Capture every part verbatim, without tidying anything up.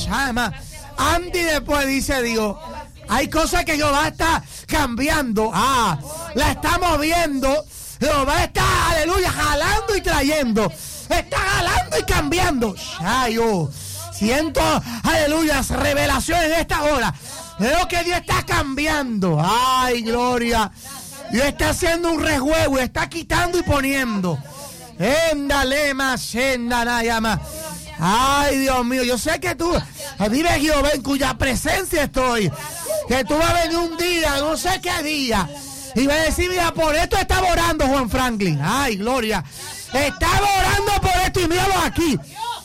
llama. Antes y después dice Dios. Hay cosas que Jehová está cambiando. Ah, la estamos viendo. Jehová está, aleluya, jalando y trayendo. Está jalando y cambiando. Ay, oh, siento, aleluya, revelación en esta hora. Veo que Dios está cambiando. Ay, gloria. Dios está haciendo un rejuego. Está quitando y poniendo. Éndale más, éndale más. Ay, Dios mío, yo sé que tú, vive Jehová en cuya presencia estoy. Que tú vas a venir un día, no sé qué día, y vas a decir, mira, por esto estaba orando Juan Franklin. Ay, gloria. Estaba orando por esto y míralo aquí.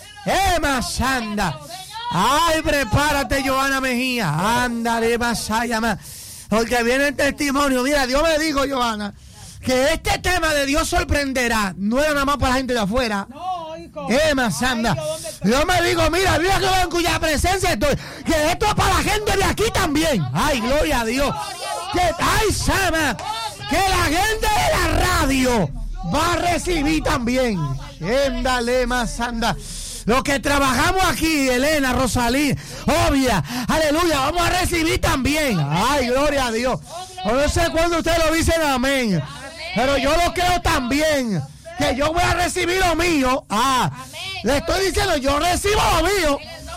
Ema Sanda. Ay, prepárate, Johanna Mejía. Ándale, más allá más. Porque viene el testimonio. Mira, Dios me dijo, Johanna, que este tema de Dios sorprenderá. No era nada más para la gente de afuera. Ema Sanda. Dios me dijo, mira, mira que en cuya presencia estoy. Que esto es para la gente de aquí también. Ay, gloria a Dios. Que, ay, Sama. Que la gente de la radio va a recibir también. Éndale, más anda. Los que trabajamos aquí, Elena, Rosalí, obvia, aleluya, vamos a recibir también. Ay, gloria a Dios. No sé cuándo ustedes lo dicen amén, pero yo lo creo también, que yo voy a recibir lo mío. Ah, le estoy diciendo, yo recibo lo mío.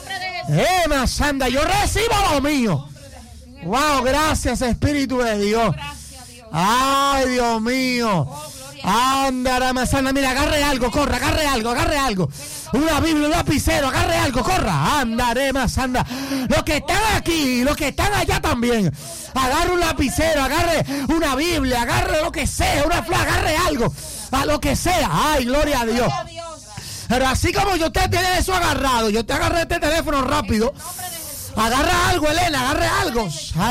Eh, más anda, yo recibo lo mío. Wow, gracias, Espíritu de Dios. Ay, Dios mío. Anda, más anda, mira, agarre algo, corra, agarre algo, agarre algo. Una Biblia, un lapicero, agarre algo, corra. Andaré más, anda. Los que están aquí, los que están allá también. Agarre un lapicero, agarre una Biblia, agarre lo que sea, una flor, agarre algo. A lo que sea. Ay, gloria a Dios. Pero así como yo te tiene eso agarrado, yo te agarré este teléfono rápido. Agarra algo, Elena, agarre algo.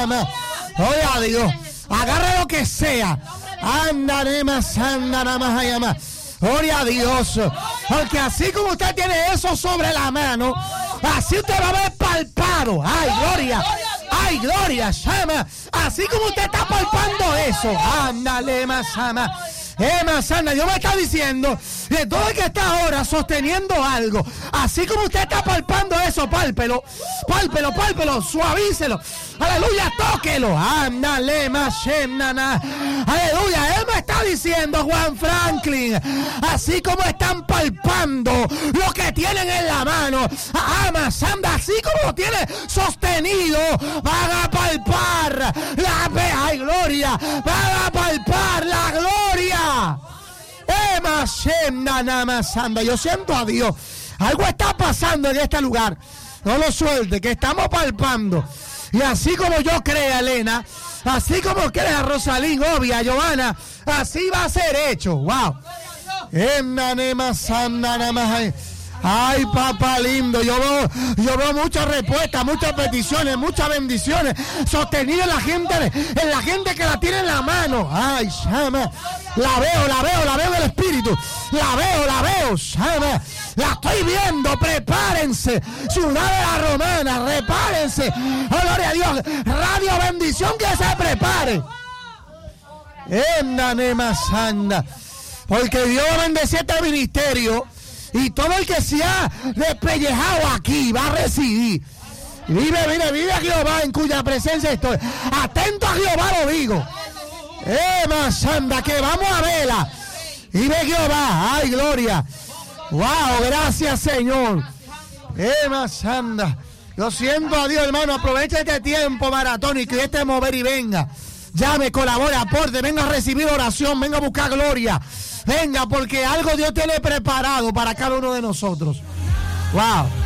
Gloria a Dios. Agarre lo que sea. Andaré más, andará más allá más. Gloria a Dios. Porque así como usted tiene eso sobre la mano, así usted va a ver palpado. Ay, gloria. Ay, gloria. Llama. Así como usted está palpando eso. Ándale más, ama. Eh, más anda. Dios me está diciendo de todo el que está ahora sosteniendo algo. Así como usted está palpando eso, pálpelo. Pálpelo, pálpelo. Suavícelo. Aleluya, tóquelo. Ándale más, nana. Aleluya. Él me está diciendo, Juan Franklin, así como están palpando lo que tienen en la mano, amas, anda, así como lo tienen sostenido, van a palpar la fe. Ay, gloria. Van a palpar la gloria. Yo siento a Dios. Algo está pasando en este lugar. No lo suelte, que estamos palpando. Y así como yo crea, Elena, así como crea Rosalín, obvia, Johanna, así va a ser hecho. Wow. Ay, papá lindo, yo veo, yo veo muchas respuestas, muchas peticiones, muchas bendiciones sostenidas en la gente, en la gente que la tiene en la mano. Ay, llama. La veo, la veo, la veo en el espíritu. La veo, la veo, llama. La estoy viendo, prepárense. Ciudad de la Romana, prepárense. Oh, gloria a Dios. Radio Bendición, que se prepare. Enda, sanda. Porque Dios bendice este ministerio. Y todo el que se ha despellejado aquí va a recibir. Vive, vive, vive a Jehová en cuya presencia estoy. Atento a Jehová lo digo. Eh, más anda, que vamos a verla. Y ve Jehová, ay, gloria. Wow, gracias, Señor. Eh, más anda. Yo siento a Dios, hermano. Aprovecha este tiempo maratónico y este mover y venga. Llame, colabore, aporte, venga a recibir oración, venga a buscar gloria. Venga, porque algo Dios tiene preparado para cada uno de nosotros. Wow.